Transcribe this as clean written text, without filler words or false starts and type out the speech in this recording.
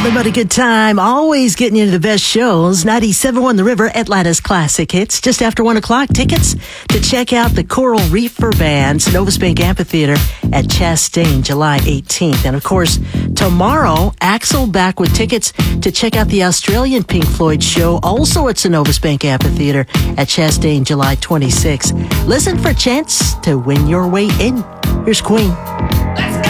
Nothing but a good time. Always getting you to the best shows. 97.1 The River, Atlanta's classic hits. Just after 1 o'clock, tickets to check out the Coral Reefer Band's Novus Bank Amphitheater at Chastain, July 18th. And of course, tomorrow, Axel back with tickets to check out the Australian Pink Floyd show. Also at Novus Bank Amphitheater at Chastain, July 26th. Listen for a chance to win your way in. Here's Queen. Let's go!